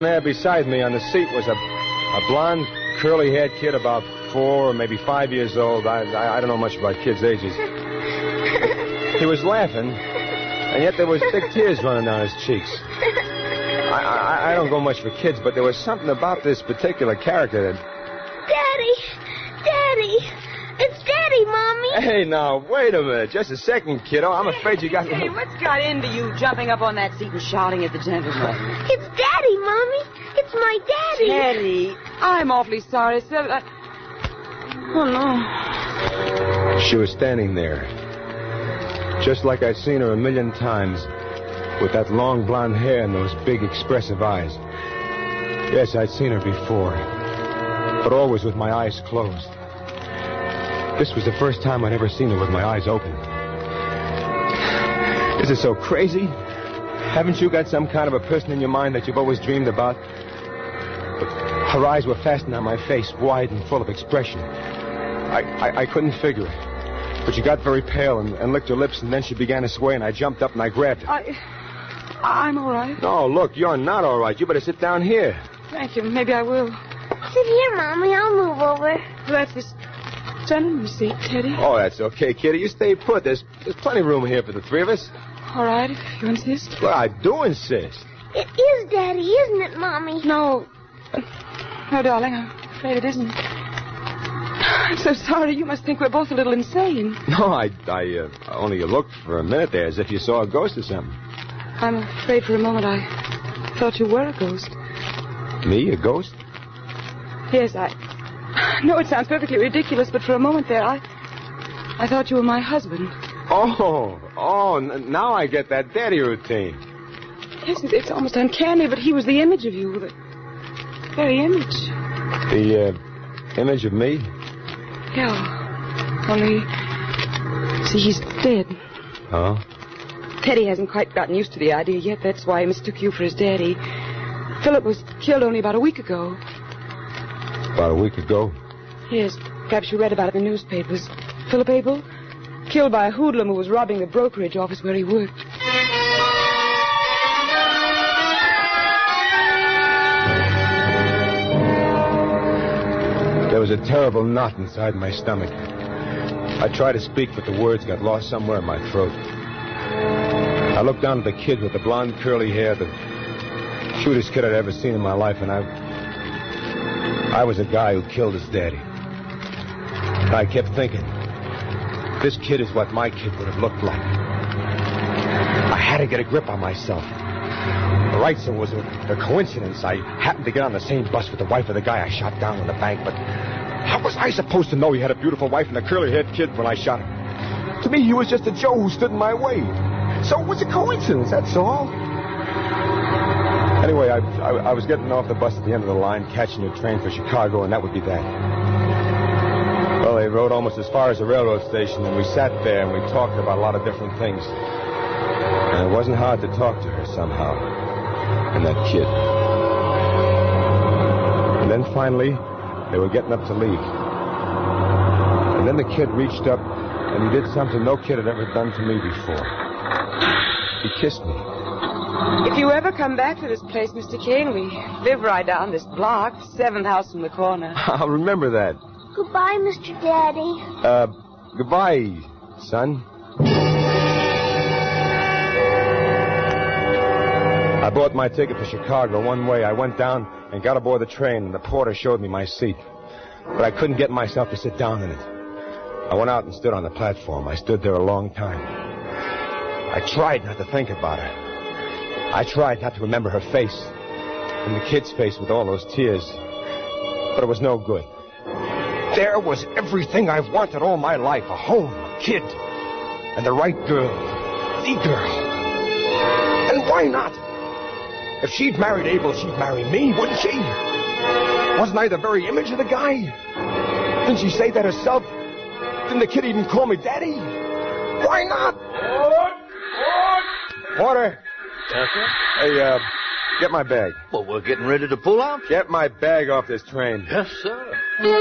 There beside me on the seat was a blonde, curly-haired kid about 4 or maybe 5 years old. I don't know much about kids' ages. He was laughing, and yet there was big tears running down his cheeks. I don't go much for kids, but there was something about this particular character that... Daddy! It's Daddy, Mommy! Hey, now, wait a minute. Just a second, kiddo. I'm afraid you got... Hey, what's got into you jumping up on that seat and shouting at the gentleman? It's Daddy, Mommy! It's my Daddy! Teddy, I'm awfully sorry, sir. Oh, no. She was standing there, just like I'd seen her a million times, with that long blonde hair and those big expressive eyes. Yes, I'd seen her before, but always with my eyes closed. This was the first time I'd ever seen her with my eyes open. Is it so crazy? Haven't you got some kind of a person in your mind that you've always dreamed about? But her eyes were fastened on my face, wide and full of expression. I couldn't figure it. But she got very pale and licked her lips, and then she began to sway, and I jumped up and I grabbed her. I'm all right. No, look, you're not all right. You better sit down here. Thank you. Maybe I will. Sit here, Mommy. I'll move over. That's this gentleman's seat, Teddy. Oh, that's okay, kitty. You stay put. There's plenty of room here for the three of us. All right, if you insist. Well, I do insist. It is Daddy, isn't it, Mommy? No. No, darling, I'm afraid it isn't. I'm so sorry. You must think we're both a little insane. No, I only looked for a minute there as if you saw a ghost or something. I'm afraid for a moment I thought you were a ghost. Me, a ghost? Yes, I know it sounds perfectly ridiculous, but for a moment there, I thought you were my husband. Now I get that daddy routine. Yes, it's almost uncanny, but he was the image of you. The very image. The image of me? Yeah. Only, see, he's dead. Huh? Teddy hasn't quite gotten used to the idea yet. That's why he mistook you for his daddy. Philip was killed only about a week ago. About a week ago? Yes. Perhaps you read about it in the newspapers. Philip Abel? Killed by a hoodlum who was robbing the brokerage office where he worked. There was a terrible knot inside my stomach. I tried to speak, but the words got lost somewhere in my throat. I looked down at the kid with the blonde curly hair, the cutest kid I'd ever seen in my life, and I was a guy who killed his daddy. And I kept thinking, this kid is what my kid would have looked like. I had to get a grip on myself. Right, so it was a coincidence. I happened to get on the same bus with the wife of the guy I shot down in the bank, but how was I supposed to know he had a beautiful wife and a curly-haired kid when I shot him? To me, he was just a Joe who stood in my way. So it was a coincidence, that's all. Anyway, I was getting off the bus at the end of the line, catching a train for Chicago, and that would be that. Well, they rode almost as far as the railroad station, and we sat there and we talked about a lot of different things. And it wasn't hard to talk to her somehow. And that kid. And then finally, they were getting up to leave. And then the kid reached up and he did something no kid had ever done to me before. He kissed me. If you ever come back to this place, Mr. Kane, we live right down this block, 7th house from the corner. I'll remember that. Goodbye, Mr. Daddy. Goodbye, son. I bought my ticket for Chicago one way. I went down and got aboard the train, and the porter showed me my seat. But I couldn't get myself to sit down in it. I went out and stood on the platform. I stood there a long time. I tried not to think about her. I tried not to remember her face and the kid's face with all those tears. But it was no good. There was everything I've wanted all my life. A home, a kid, and the right girl. The girl. And why not? If she'd married Abel, she'd marry me, wouldn't she? Wasn't I the very image of the guy? Didn't she say that herself? Didn't the kid even call me Daddy? Why not? Porter. Yes, sir? Hey, get my bag. Well, we're getting ready to pull out. Get my bag off this train. Yes, sir.